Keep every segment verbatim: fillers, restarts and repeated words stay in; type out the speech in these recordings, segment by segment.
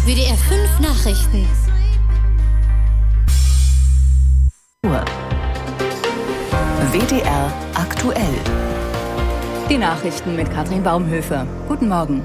W D R fünf Nachrichten. W D R aktuell. Die Nachrichten mit Katrin Baumhöfer. Guten Morgen.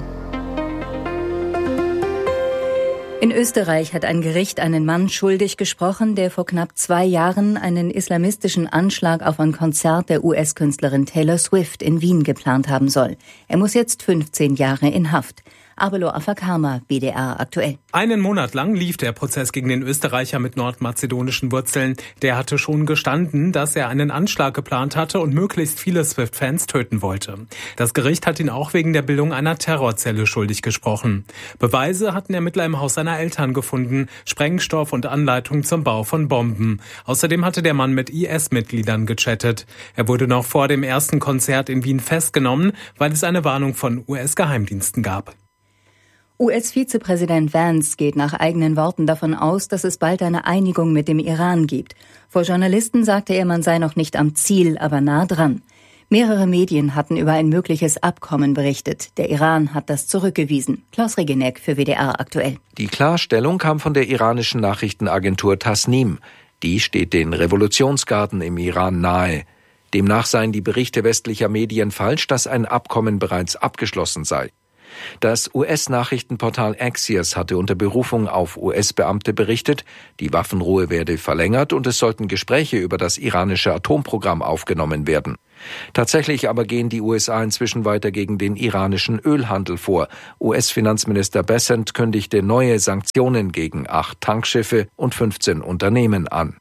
In Österreich hat ein Gericht einen Mann schuldig gesprochen, der vor knapp zwei Jahren einen islamistischen Anschlag auf ein Konzert der U S-Künstlerin Taylor Swift in Wien geplant haben soll. Er muss jetzt fünfzehn Jahre in Haft. Abelo Afakama, W D R aktuell. Einen Monat lang lief der Prozess gegen den Österreicher mit nordmazedonischen Wurzeln. Der hatte schon gestanden, dass er einen Anschlag geplant hatte und möglichst viele Swift-Fans töten wollte. Das Gericht hat ihn auch wegen der Bildung einer Terrorzelle schuldig gesprochen. Beweise hatten Ermittler im Haus seiner Eltern gefunden, Sprengstoff und Anleitung zum Bau von Bomben. Außerdem hatte der Mann mit I S-Mitgliedern gechattet. Er wurde noch vor dem ersten Konzert in Wien festgenommen, weil es eine Warnung von U S-Geheimdiensten gab. U S-Vizepräsident Vance geht nach eigenen Worten davon aus, dass es bald eine Einigung mit dem Iran gibt. Vor Journalisten sagte er, man sei noch nicht am Ziel, aber nah dran. Mehrere Medien hatten über ein mögliches Abkommen berichtet. Der Iran hat das zurückgewiesen. Klaus Regeneck für W D R aktuell. Die Klarstellung kam von der iranischen Nachrichtenagentur Tasnim. Die steht den Revolutionsgarden im Iran nahe. Demnach seien die Berichte westlicher Medien falsch, dass ein Abkommen bereits abgeschlossen sei. Das U S-Nachrichtenportal Axios hatte unter Berufung auf U S-Beamte berichtet, die Waffenruhe werde verlängert und es sollten Gespräche über das iranische Atomprogramm aufgenommen werden. Tatsächlich aber gehen die U S A inzwischen weiter gegen den iranischen Ölhandel vor. U S-Finanzminister Bessent kündigte neue Sanktionen gegen acht Tankschiffe und fünfzehn Unternehmen an.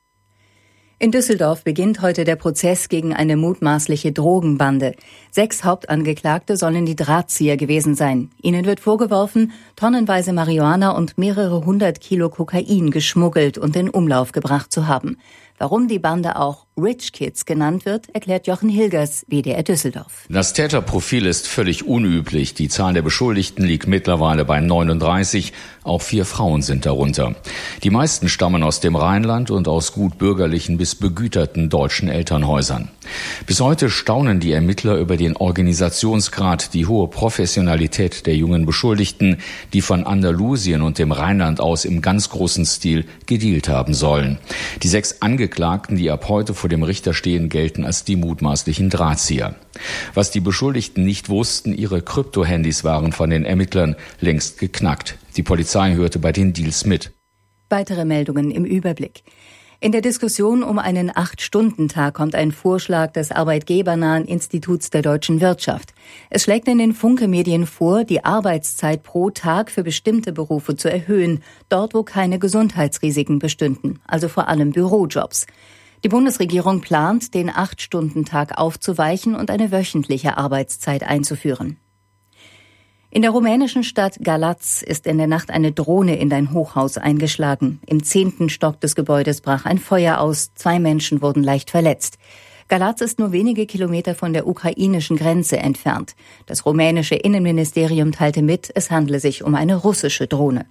In Düsseldorf beginnt heute der Prozess gegen eine mutmaßliche Drogenbande. Sechs Hauptangeklagte sollen die Drahtzieher gewesen sein. Ihnen wird vorgeworfen, tonnenweise Marihuana und mehrere hundert Kilo Kokain geschmuggelt und in Umlauf gebracht zu haben. Warum die Bande auch Rich Kids genannt wird, erklärt Jochen Hilgers, W D R Düsseldorf. Das Täterprofil ist völlig unüblich. Die Zahl der Beschuldigten liegt mittlerweile bei neununddreißig. Auch vier Frauen sind darunter. Die meisten stammen aus dem Rheinland und aus gut bürgerlichen bis begüterten deutschen Elternhäusern. Bis heute staunen die Ermittler über den Organisationsgrad, die hohe Professionalität der jungen Beschuldigten, die von Andalusien und dem Rheinland aus im ganz großen Stil gedealt haben sollen. Die sechs Angeklagten, die ab heute vor dem Richter stehen, gelten als die mutmaßlichen Drahtzieher. Was die Beschuldigten nicht wussten, ihre Kryptohandys waren von den Ermittlern längst geknackt. Die Polizei hörte bei den Deals mit. Weitere Meldungen im Überblick. In der Diskussion um einen Acht-Stunden-Tag kommt ein Vorschlag des Arbeitgebernahen Instituts der deutschen Wirtschaft. Es schlägt in den Funke-Medien vor, die Arbeitszeit pro Tag für bestimmte Berufe zu erhöhen, dort wo keine Gesundheitsrisiken bestünden, also vor allem Bürojobs. Die Bundesregierung plant, den Acht-Stunden-Tag aufzuweichen und eine wöchentliche Arbeitszeit einzuführen. In der rumänischen Stadt Galați ist in der Nacht eine Drohne in ein Hochhaus eingeschlagen. Im zehnten Stock des Gebäudes brach ein Feuer aus. Zwei Menschen wurden leicht verletzt. Galați ist nur wenige Kilometer von der ukrainischen Grenze entfernt. Das rumänische Innenministerium teilte mit, es handle sich um eine russische Drohne.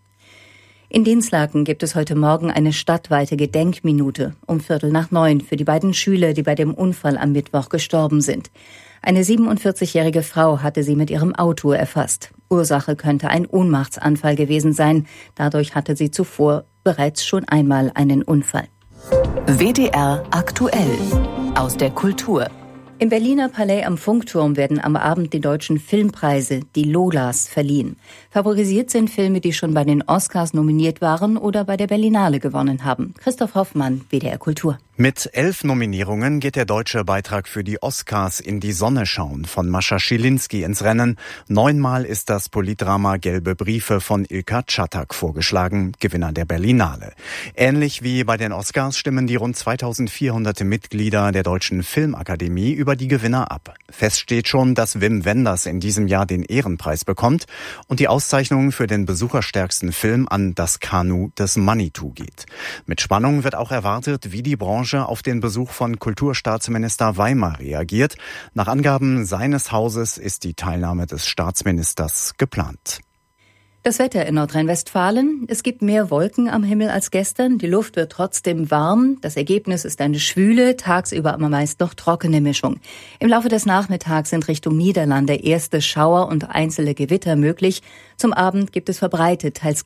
In Dinslaken gibt es heute Morgen eine stadtweite Gedenkminute um Viertel nach neun für die beiden Schüler, die bei dem Unfall am Mittwoch gestorben sind. Eine siebenundvierzigjährige Frau hatte sie mit ihrem Auto erfasst. Ursache könnte ein Ohnmachtsanfall gewesen sein. Dadurch hatte sie zuvor bereits schon einmal einen Unfall. W D R aktuell aus der Kultur. Im Berliner Palais am Funkturm werden am Abend die deutschen Filmpreise, die Lolas, verliehen. Favorisiert sind Filme, die schon bei den Oscars nominiert waren oder bei der Berlinale gewonnen haben. Christoph Hoffmann, W D R Kultur. Mit elf Nominierungen geht der deutsche Beitrag für die Oscars In die Sonne schauen von Mascha Schilinski ins Rennen. Neunmal ist das Politdrama Gelbe Briefe von Ilka Czatak vorgeschlagen, Gewinner der Berlinale. Ähnlich wie bei den Oscars stimmen die rund zweitausendvierhundert Mitglieder der Deutschen Filmakademie über die Gewinner ab. Fest steht schon, dass Wim Wenders in diesem Jahr den Ehrenpreis bekommt und die Auszeichnung für den besucherstärksten Film an Das Kanu des Manitou geht. Mit Spannung wird auch erwartet, wie die Branche auf den Besuch von Kulturstaatsminister Weimar reagiert. Nach Angaben seines Hauses ist die Teilnahme des Staatsministers geplant. Das Wetter in Nordrhein-Westfalen. Es gibt mehr Wolken am Himmel als gestern. Die Luft wird trotzdem warm. Das Ergebnis ist eine schwüle, tagsüber aber meist noch trockene Mischung. Im Laufe des Nachmittags sind Richtung Niederlande erste Schauer und einzelne Gewitter möglich. Zum Abend gibt es verbreitet teils.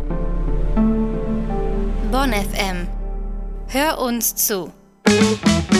Bonn F M. Hör uns zu.